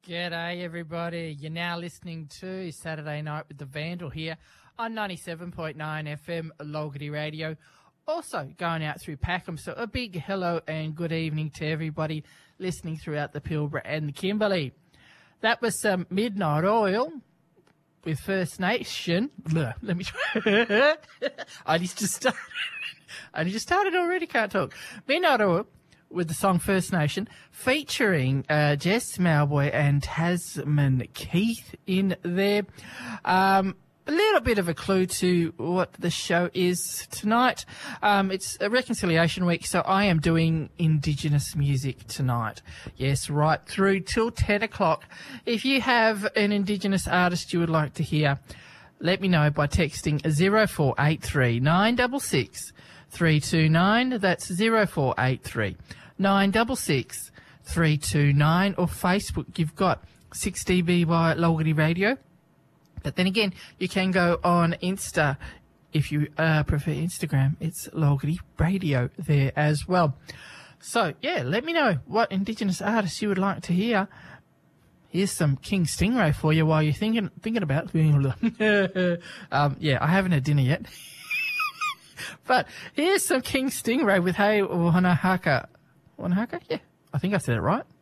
G'day, everybody. You're now listening to Saturday Night with the Vandal here on 97.9 FM Logarty Radio. Also going out through Packham. So a big hello and good evening to everybody listening throughout the Pilbara and the Kimberley. That was some Midnight Oil with First Nation. Let me try. I just started already, can't talk. Midnight Oil with the song First Nation, featuring Jess Mauboy and Tasman Keith in there. A little bit of a clue to what the show is tonight. It's a Reconciliation Week, so I am doing Indigenous music tonight. Yes, right through till 10 o'clock. If you have an Indigenous artist you would like to hear, let me know by texting 0483 966 329. That's 0483 966 329. Or Facebook, you've got 6DB by Logarty Radio. But then again, you can go on Insta if you prefer Instagram. It's Logarty Radio there as well. So, yeah, let me know what Indigenous artists you would like to hear. Here's some King Stingray for you while you're thinking about it. Yeah, I haven't had dinner yet. But here's some King Stingray with Hey Wanahaka. Wanahaka? Yeah, I think I said it right.